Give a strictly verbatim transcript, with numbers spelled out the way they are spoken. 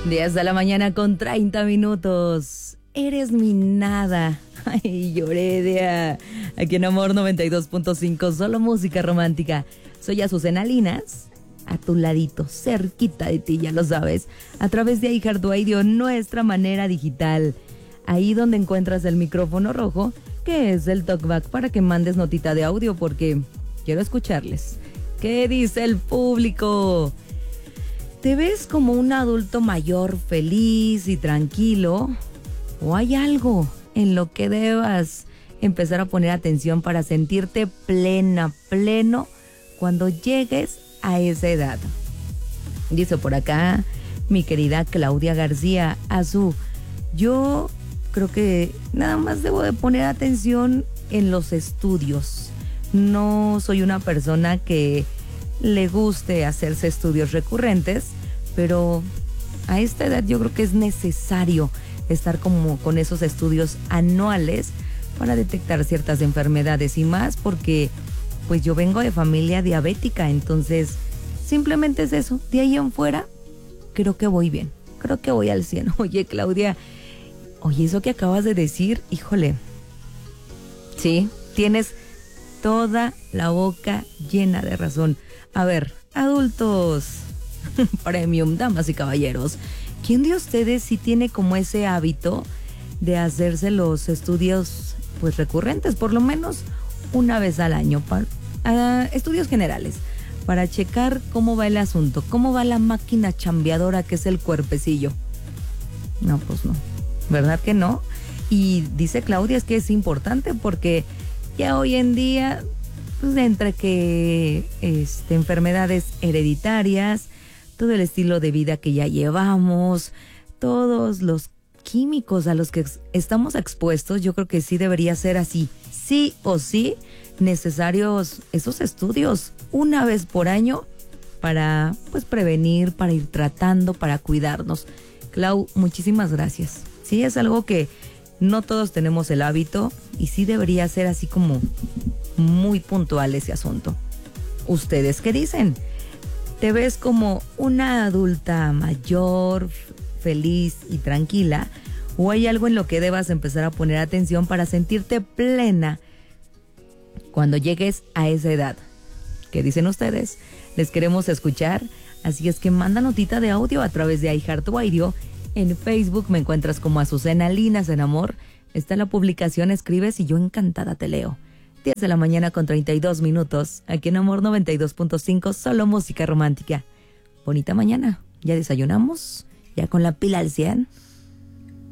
diez de la mañana con treinta minutos. Eres mi nada. Ay, Lloredia. Aquí en Amor noventa y dos punto cinco, solo música romántica. Soy Azucena Linas, a tu ladito, cerquita de ti, ya lo sabes. A través de iHeartRadio, nuestra manera digital. Ahí donde encuentras el micrófono rojo, que es el talkback para que mandes notita de audio, porque quiero escucharles. ¿Qué dice el público? ¿Te ves como un adulto mayor, feliz y tranquilo? ¿O hay algo en lo que debas empezar a poner atención para sentirte plena, pleno cuando llegues a esa edad? Dice por acá mi querida Claudia García: Azú, yo creo que nada más debo de poner atención en los estudios. No soy una persona que le guste hacerse estudios recurrentes, pero a esta edad yo creo que es necesario estar como con esos estudios anuales para detectar ciertas enfermedades, y más porque pues yo vengo de familia diabética, entonces simplemente es eso. De ahí en fuera creo que voy bien, creo que voy al cien. Oye, Claudia, oye, eso que acabas de decir, híjole, sí, tienes toda la boca llena de razón. A ver, adultos premium, damas y caballeros, ¿quién de ustedes sí tiene como ese hábito de hacerse los estudios pues recurrentes, por lo menos una vez al año, para, uh, estudios generales, para checar cómo va el asunto, cómo va la máquina chambeadora que es el cuerpecillo? No, pues no, ¿verdad que no? Y dice Claudia, es que es importante porque ya hoy en día, pues entre que este, enfermedades hereditarias, todo el estilo de vida que ya llevamos, todos los químicos a los que ex- estamos expuestos, yo creo que sí debería ser así, sí o sí, necesarios esos estudios una vez por año para pues prevenir, para ir tratando, para cuidarnos. Clau, muchísimas gracias. Sí, es algo que no todos tenemos el hábito y sí debería ser así como muy puntual ese asunto. ¿Ustedes qué dicen? ¿Te ves como una adulta mayor, feliz y tranquila? ¿O hay algo en lo que debas empezar a poner atención para sentirte plena cuando llegues a esa edad? ¿Qué dicen ustedes? Les queremos escuchar, así es que manda notita de audio a través de iHeartRadio. En Facebook me encuentras como Azucena Linas en Amor. Está la publicación, escribes y yo encantada te leo. diez de la mañana con treinta y dos minutos, aquí en Amor noventa y dos punto cinco, solo música romántica. Bonita mañana, ¿ya desayunamos? ¿Ya con la pila al cien?